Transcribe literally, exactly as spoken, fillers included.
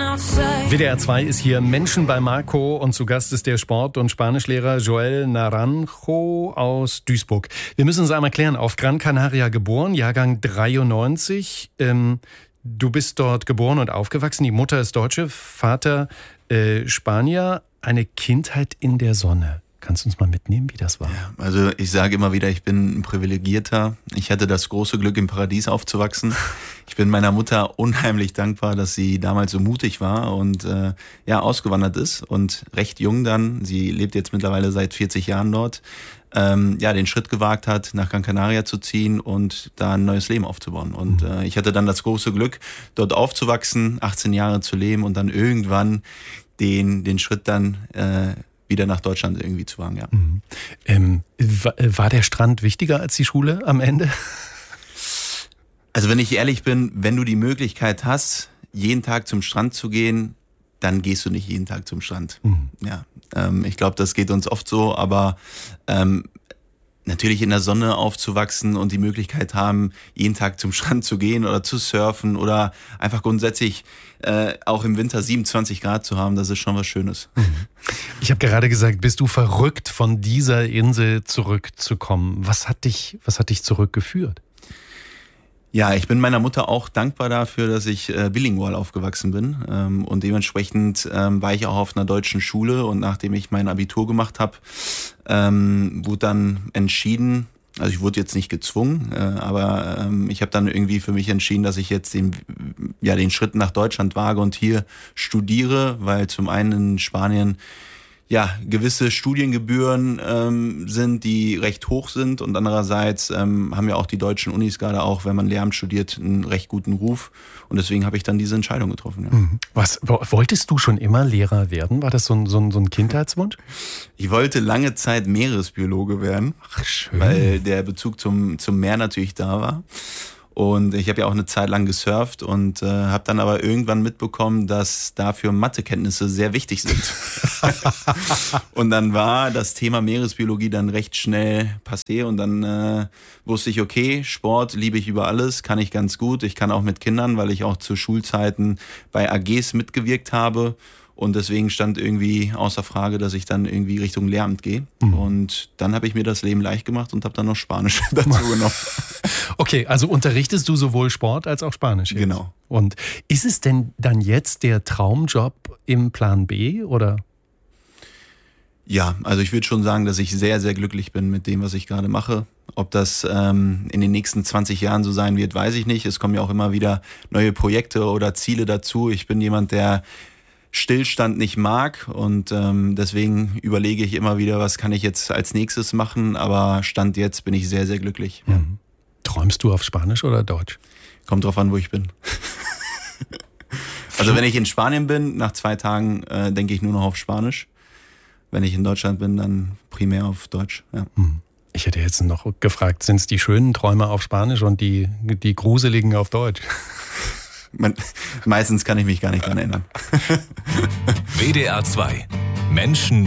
W D R zwei ist hier Menschen bei Marco und zu Gast ist der Sport- und Spanischlehrer Joel Naranjo aus Duisburg. Wir müssen uns einmal klären, auf Gran Canaria geboren, Jahrgang dreiundneunzig. Ähm, du bist dort geboren und aufgewachsen, die Mutter ist Deutsche, Vater äh, Spanier. Eine Kindheit in der Sonne. Kannst du uns mal mitnehmen, wie das war? Ja, also ich sage immer wieder, ich bin ein Privilegierter. Ich hatte das große Glück, im Paradies aufzuwachsen. Ich bin meiner Mutter unheimlich dankbar, dass sie damals so mutig war und äh, ja ausgewandert ist und recht jung dann, sie lebt jetzt mittlerweile seit vierzig Jahren dort, ähm, ja den Schritt gewagt hat, nach Gran Canaria zu ziehen und da ein neues Leben aufzubauen. Und äh, ich hatte dann das große Glück, dort aufzuwachsen, achtzehn Jahre zu leben und dann irgendwann den den Schritt dann äh, wieder nach Deutschland irgendwie zu wagen, ja. Mhm. Ähm, war der Strand wichtiger als die Schule am Ende? Also wenn ich ehrlich bin, wenn du die Möglichkeit hast, jeden Tag zum Strand zu gehen, dann gehst du nicht jeden Tag zum Strand. Mhm. Ja, ähm, ich glaube, das geht uns oft so, aber ähm, natürlich in der Sonne aufzuwachsen und die Möglichkeit haben, jeden Tag zum Strand zu gehen oder zu surfen oder einfach grundsätzlich äh, auch im Winter siebenundzwanzig Grad zu haben, das ist schon was Schönes. Ich habe gerade gesagt, bist du verrückt, von dieser Insel zurückzukommen? Was hat dich, was hat dich zurückgeführt? Ja, ich bin meiner Mutter auch dankbar dafür, dass ich äh, bilingual aufgewachsen bin ähm, und dementsprechend ähm, war ich auch auf einer deutschen Schule und nachdem ich mein Abitur gemacht habe, ähm, wurde dann entschieden, also ich wurde jetzt nicht gezwungen, äh, aber ähm, ich habe dann irgendwie für mich entschieden, dass ich jetzt den, ja, den Schritt nach Deutschland wage und hier studiere, weil zum einen in Spanien ja gewisse Studiengebühren ähm, sind, die recht hoch sind und andererseits ähm, haben ja auch die deutschen Unis gerade auch, wenn man Lehramt studiert, einen recht guten Ruf und deswegen habe ich dann diese Entscheidung getroffen. Ja. Was, wolltest du schon immer Lehrer werden? War das so ein, so ein, so ein Kindheitswunsch? Ich wollte lange Zeit Meeresbiologe werden, Ach, schön. Weil der Bezug zum, zum Meer natürlich da war. Und ich habe ja auch eine Zeit lang gesurft und äh, habe dann aber irgendwann mitbekommen, dass dafür Mathekenntnisse sehr wichtig sind. Und dann war das Thema Meeresbiologie dann recht schnell passé und dann äh, wusste ich, okay, Sport liebe ich über alles, kann ich ganz gut. Ich kann auch mit Kindern, weil ich auch zu Schulzeiten bei A Gs mitgewirkt habe. Und deswegen stand irgendwie außer Frage, dass ich dann irgendwie Richtung Lehramt gehe. Mhm. Und dann habe ich mir das Leben leicht gemacht und habe dann noch Spanisch dazu genommen. Okay, also unterrichtest du sowohl Sport als auch Spanisch jetzt? Genau. Und ist es denn dann jetzt der Traumjob im Plan B, oder? Ja, also ich würde schon sagen, dass ich sehr, sehr glücklich bin mit dem, was ich gerade mache. Ob das ähm, in den nächsten zwanzig Jahren so sein wird, weiß ich nicht. Es kommen ja auch immer wieder neue Projekte oder Ziele dazu. Ich bin jemand, der Stillstand nicht mag und ähm, deswegen überlege ich immer wieder, was kann ich jetzt als nächstes machen, aber Stand jetzt bin ich sehr, sehr glücklich. Ja. Mhm. Träumst du auf Spanisch oder Deutsch? Kommt drauf an, wo ich bin. Also wenn ich in Spanien bin, nach zwei Tagen äh, denke ich nur noch auf Spanisch. Wenn ich in Deutschland bin, dann primär auf Deutsch. Ja. Ich hätte jetzt noch gefragt, sind es die schönen Träume auf Spanisch und die, die gruseligen auf Deutsch? Man, meistens kann ich mich gar nicht daran erinnern. W D R zwei. Menschen